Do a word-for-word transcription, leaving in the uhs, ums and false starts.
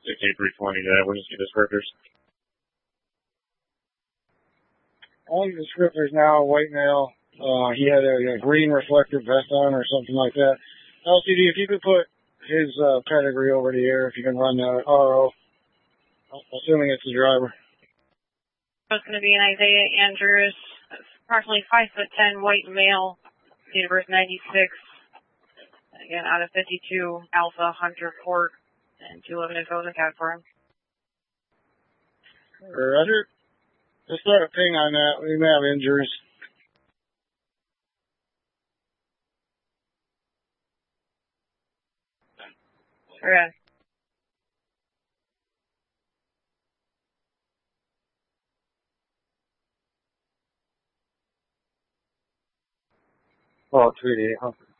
sixty-eight three twenty, that we just get descriptors. All the descriptors now, white male. Uh, he had a, a green reflective vest on or something like that. L C D, if you could put his uh, pedigree over the air, if you can run that R O, assuming it's the driver. It's going to be an Isaiah Andrews, approximately five foot ten, white male, date of birth ninety-six. Again, out of fifty-two, Alpha Hunter Court, and two eleven info is account for him. Roger. Just start a ping on that. We may have injuries. Okay. Oh, three D.